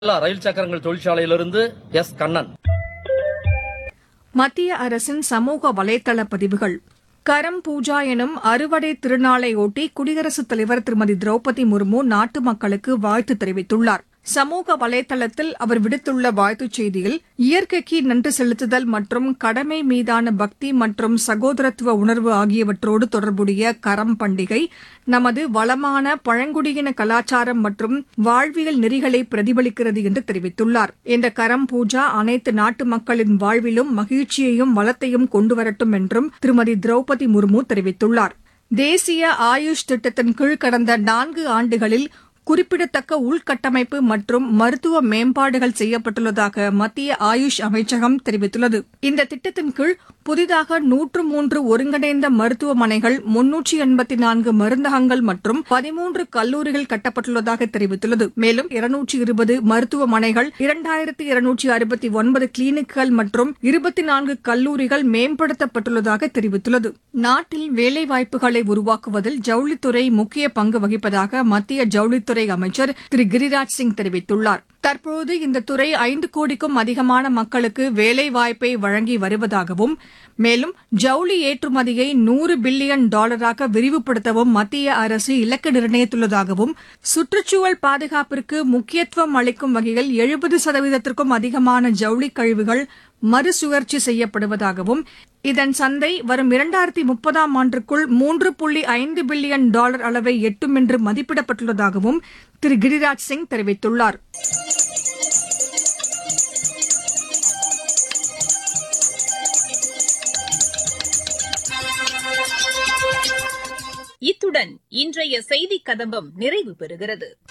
ரயில் சக்கரங்கள் தொழிற்சாலையிலிருந்து எஸ் கண்ணன். மத்திய அரசின் சமூக வலைதள பதிவுகள். கரம் பூஜா எனும் அறுவடை திருநாளையொட்டி குடியரசுத் தலைவர் திருமதி திரௌபதி முர்மு நாட்டு மக்களுக்கு வாழ்த்து தெரிவித்துள்ளார். சமூக வலைதளத்தில் அவர் விடுத்துள்ள வாழ்த்துச் செய்தியில், இயற்கைக்கு நன்றி செலுத்துதல் மற்றும் கடமை மீதான பக்தி மற்றும் சகோதரத்துவ உணர்வு ஆகியவற்றோடு தொடர்புடைய கரம் பண்டிகை நமது வளமான பழங்குடியின கலாச்சாரம் மற்றும் வாழ்வியல் நெறிகளை பிரதிபலிக்கிறது என்று தெரிவித்துள்ளார். இந்த கரம் பூஜா அனைத்து நாட்டு மக்களின் வாழ்விலும் மகிழ்ச்சியையும் வளத்தையும் கொண்டுவரட்டும் என்றும் திருமதி திரௌபதி முர்மு தெரிவித்துள்ளார். தேசிய ஆயுஷ் திட்டத்தின் கீழ் கடந்த 4 ஆண்டுகளில் குறிப்பிடத்தக்க உள்கட்டமைப்பு மற்றும் மருத்துவ மேம்பாடுகள் செய்யப்பட்டுள்ளதாக மத்திய ஆயுஷ் அமைச்சகம் தெரிவித்துள்ளது. இந்த திட்டத்தின் கீழ் புதிதாக 103 ஒருங்கிணைந்த மருத்துவமனைகள், 384 மருந்தகங்கள் மற்றும் 13 கல்லூரிகள் கட்டப்பட்டுள்ளதாக தெரிவித்துள்ளது. மேலும் 220 மருத்துவமனைகள், 2269 கிளினிக்குகள் மற்றும் 24 கல்லூரிகள் மேம்படுத்தப்பட்டுள்ளதாக தெரிவித்துள்ளது. நாட்டில் வேலைவாய்ப்புகளை உருவாக்குவதில் ஜவுளித்துறை முக்கிய பங்கு வகிப்பதாக மத்திய ஜவுளித்துறை அமைச்சர் திரு கிரிராஜ் சிங் தெரிவித்துள்ளார். தற்போது இந்த துறை 5 கோடிக்கும் அதிகமான மக்களுக்கு வேலைவாய்ப்பை வழங்கி வருவதாகவும், மேலும் ஜவுளி ஏற்றுமதியை $100 பில்லியன் விரிவுபடுத்தவும் மத்திய அரசு இலக்கு நிர்ணயித்துள்ளதாகவும், சுற்றுச்சூழல் பாதுகாப்பிற்கு முக்கியத்துவம் அளிக்கும் வகையில் 70%க்கும் அதிகமான ஜவுளி கழிவுகள் மறுசுழற்சி செய்யப்படுவதாகவும், இதன் சந்தை வரும் 2030ஆம் ஆண்டுக்குள் $3.5 பில்லியன் அளவை எட்டும் என்று மதிப்பிடப்பட்டுள்ளதாகவும் திரு கிரிராஜ் சிங் தெரிவித்துள்ளார். இத்துடன் இன்றைய செய்திக் கதம்பம் நிறைவு பெறுகிறது.